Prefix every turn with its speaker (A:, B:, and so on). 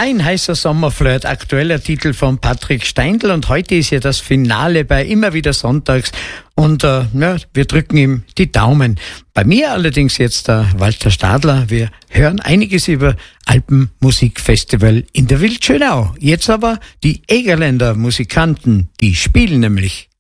A: Ein heißer Sommerflirt, aktueller Titel von Patrick Steindl, und heute ist ja das Finale bei Immer wieder sonntags und wir drücken ihm die Daumen. Bei mir allerdings jetzt der Walter Stadler. Wir hören einiges über Alpenmusikfestival in der Wildschönau. Jetzt aber die Egerländer Musikanten, die spielen nämlich.